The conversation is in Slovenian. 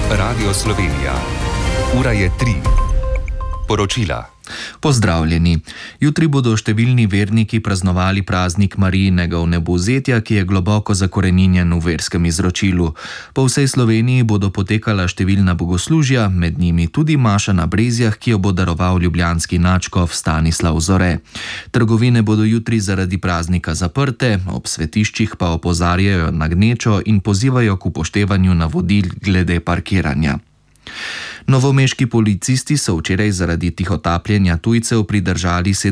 Radio Slovenija. Ura je 3. Poročila. Pozdravljeni. Jutri bodo številni verniki praznovali praznik Marijinega vnebovzetja, ki je globoko zakoreninjen v verskem izročilu. Po vsej Sloveniji bodo potekala številna bogoslužja, med njimi tudi maša na Brezjah, ki jo bo daroval ljubljanski nadškof Stanislav Zore. Trgovine bodo jutri zaradi praznika zaprte, ob svetiščih pa opozarjajo na gnečo in pozivajo k upoštevanju navodil glede parkiranja. Novomeški policisti so včeraj zaradi tihotapljenja tujcev pridržali